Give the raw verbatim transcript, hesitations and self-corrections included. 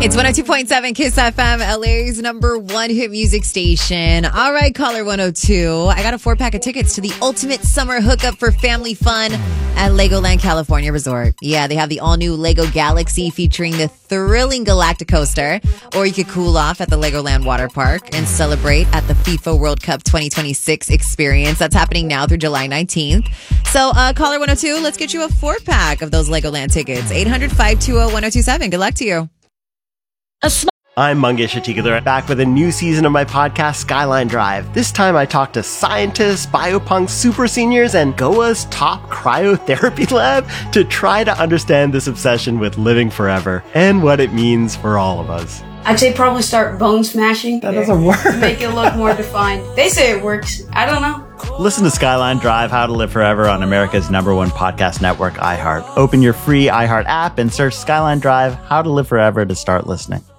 It's one oh two point seven Kiss F M, L A's number one hit music station. All right, caller one oh two. I got a four pack of tickets to the ultimate summer hookup for family fun at Legoland California Resort. Yeah, they have the all-new Lego Galaxy featuring the thrilling Galactic Coaster. Or you could cool off at the Legoland Water Park and celebrate at the FIFA World Cup twenty twenty-six experience. That's happening now through July nineteenth. So, uh, caller one oh two, let's get you a four pack of those Legoland tickets. eight hundred, five two zero, one oh two seven. Good luck to you. I'm Mangesh Hattikudur, back with a new season of my podcast, Skyline Drive. This time I talk to scientists, biopunks, super seniors, and Goa's top cryotherapy lab to try to understand this obsession with living forever and what it means for all of us. I'd say probably start bone smashing. That doesn't work. Make it look more defined. They say it works. I don't know. Listen to Skyline Drive, How to Live Forever on America's number one podcast network, iHeart. Open your free iHeart app and search Skyline Drive, How to Live Forever to start listening.